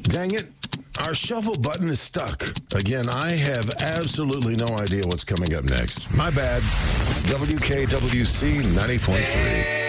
Dang it. Our shuffle button is stuck. Again, I have absolutely no idea what's coming up next. My bad. WKWC 90.3.